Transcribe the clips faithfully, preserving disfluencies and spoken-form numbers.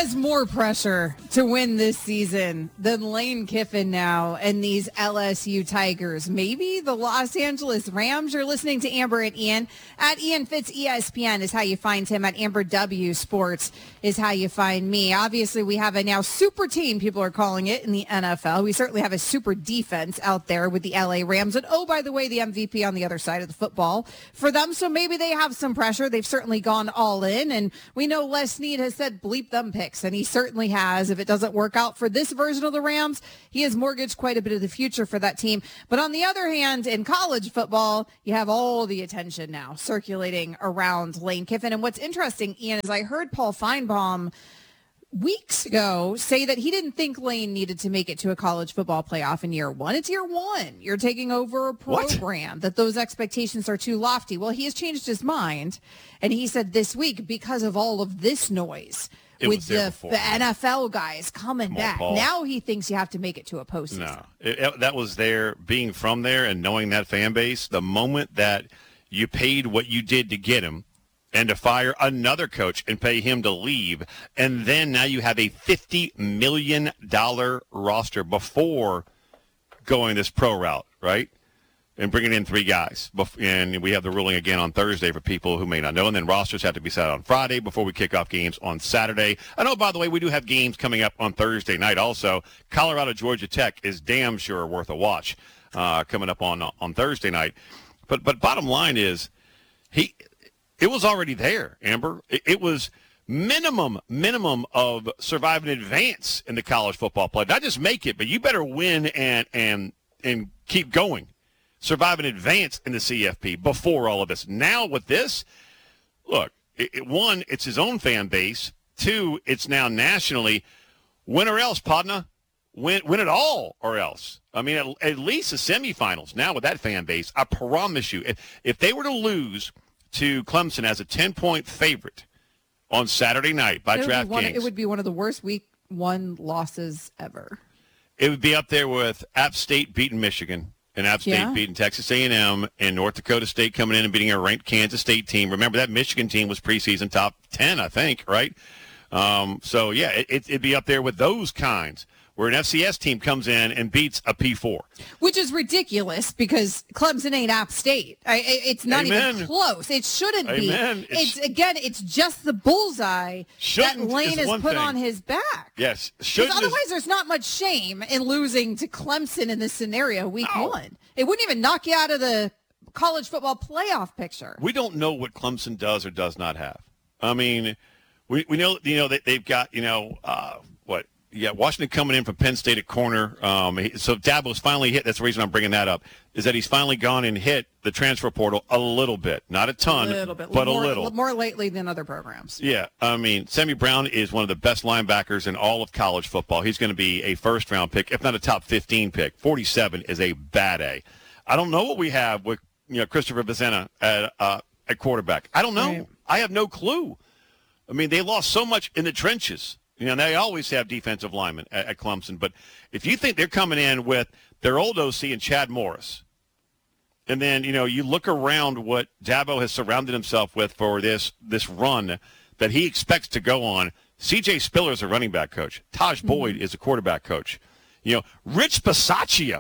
has more pressure to win this season than Lane Kiffin now and these L S U Tigers? Maybe the Los Angeles Rams? You're listening to Amber and Ian. At Ian Fitz E S P N is how you find him. At Amber W Sports is how you find me. Obviously, we have a now super team, people are calling it, in the N F L. We certainly have a super defense out there with the L A Rams. And, oh, by the way, the M V P on the other side of the football for them. So maybe they have some pressure. They've certainly gone all in. And we know Les Snead has said bleep them picks, and he certainly has. If it doesn't work out for this version of the Rams, he has mortgaged quite a bit of the future for that team. But on the other hand, in college football, you have all the attention now circulating around Lane Kiffin. And what's interesting, Ian, is I heard Paul Feinbaum weeks ago say that he didn't think Lane needed to make it to a college football playoff in year one. It's year one. You're taking over a program, what? That those expectations are too lofty. Well, he has changed his mind, and he said this week, because of all of this noise it with the, the N F L guys coming on, back, Paul. Now he thinks you have to make it to a postseason. No, it, it, that was there, being from there and knowing that fan base, the moment that you paid what you did to get him, and to fire another coach and pay him to leave. And then now you have a fifty million dollars roster before going this pro route, right? And bringing in three guys. And we have the ruling again on Thursday for people who may not know. And then rosters have to be set on Friday before we kick off games on Saturday. I know, by the way, we do have games coming up on Thursday night also. Colorado, Georgia Tech is damn sure worth a watch uh, coming up on on Thursday night. But but bottom line is, he – it was already there, Amber. It was minimum, minimum of survive in advance in the college football play. Not just make it, but you better win and and and keep going. Survive in advance in the C F P before all of this. Now with this, look, it, it, one, it's his own fan base. Two, it's now nationally. Win or else, Podna. Win, win it all or else. I mean, at, at least the semifinals now with that fan base. I promise you, if, if they were to lose to Clemson as a ten-point favorite on Saturday night by DraftKings. It would be one of the worst week one losses ever. It would be up there with App State beating Michigan and App State yeah. beating Texas A and M and North Dakota State coming in and beating a ranked Kansas State team. Remember, that Michigan team was preseason top ten, I think, right? Um, so, yeah, it, it'd be up there with those kinds, where an F C S team comes in and beats a P four. Which is ridiculous because Clemson ain't App State. I, it's not Amen. even close. It shouldn't Amen. be. It's, it's Again, it's just the bullseye that Lane has put thing. on his back. Yes. Because otherwise is, there's not much shame in losing to Clemson in this scenario week no. one. It wouldn't even knock you out of the college football playoff picture. We don't know what Clemson does or does not have. I mean, we, we know, you know, that they've got, you know, uh, what, Yeah, Washington coming in from Penn State at corner. Um, so Dabo's finally hit. That's the reason I'm bringing that up, is that he's finally gone and hit the transfer portal a little bit. Not a ton, a little bit, but more, a little. More lately than other programs. Yeah, I mean, Sammy Brown is one of the best linebackers in all of college football. He's going to be a first-round pick, if not a top fifteen pick. forty-seven is a bad A. I don't know what we have with you know Christopher Vizzena at, uh, at quarterback. I don't know. Right. I have no clue. I mean, they lost so much in the trenches. You know, they always have defensive linemen at, at Clemson. But if you think they're coming in with their old O C and Chad Morris, and then, you know, you look around what Dabo has surrounded himself with for this this run that he expects to go on. C J Spiller is a running back coach. Taj mm-hmm. Boyd is a quarterback coach. You know, Rich Bisaccia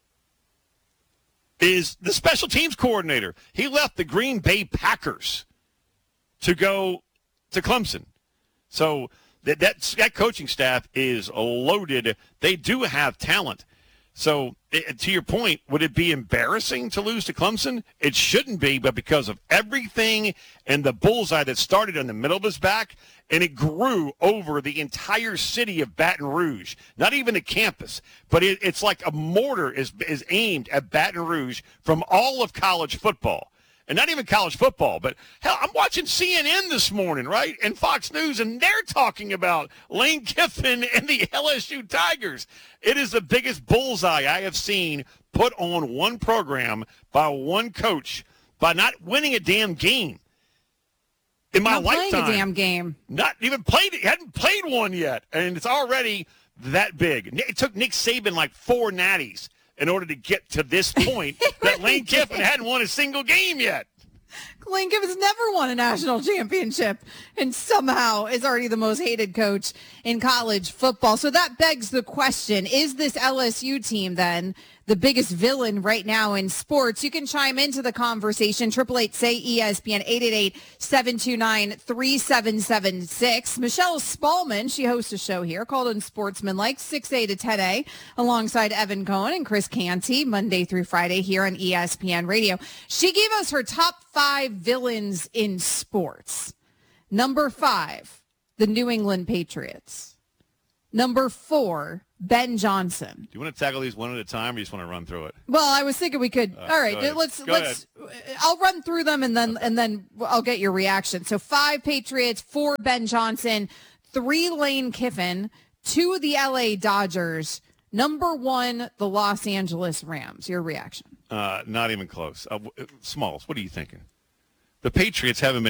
is the special teams coordinator. He left the Green Bay Packers to go to Clemson. So That, that that coaching staff is loaded. They do have talent. So, it, to your point, would it be embarrassing to lose to Clemson? It shouldn't be, but because of everything and the bullseye that started in the middle of his back, and it grew over the entire city of Baton Rouge, not even the campus, but it, it's like a mortar is is aimed at Baton Rouge from all of college football. And not even college football, but hell, I'm watching C N N this morning, right, and Fox News, and they're talking about Lane Kiffin and the L S U Tigers. It is the biggest bullseye I have seen put on one program by one coach by not winning a damn game in my not lifetime. Playing a damn game. Not even played it. Hadn't played one yet, and it's already that big. It took Nick Saban like four natties in order to get to this point that Lane Kiffin hadn't won a single game yet. Lane Kiffin's never won a national championship and somehow is already the most hated coach in college football. So that begs the question, is this L S U team then the biggest villain right now in sports? You can chime into the conversation. eight eight eight say E S P N, eight eight eight, seven two nine, three seven seven six. Michelle Spallman, she hosts a show here called Unsportsmanlike, six A to ten A, alongside Evan Cohen and Chris Canty, Monday through Friday here on E S P N Radio. She gave us her top five villains in sports. Number five, the New England Patriots. Number four, Ben Johnson. Do you want to tackle these one at a time, or you just want to run through it? Well, I was thinking we could. Uh, all right, go ahead. let's Go let's. ahead. I'll run through them and then and then I'll get your reaction. So five Patriots, four Ben Johnson, three Lane Kiffin, two the L A Dodgers, number one the Los Angeles Rams. Your reaction? Uh, not even close. Uh, Smalls, what are you thinking? The Patriots haven't been